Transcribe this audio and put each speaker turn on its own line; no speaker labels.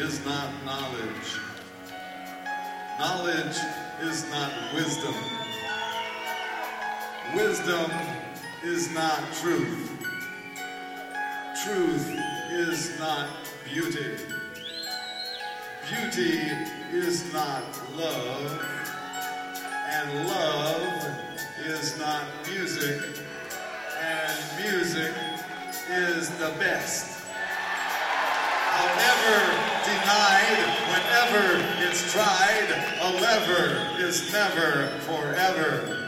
is not knowledge. Knowledge is not wisdom. Wisdom is not truth. Truth is not beauty. Beauty is not love. And love is not music. And music is the best. However denied, whenever it's tried, a lever is never forever.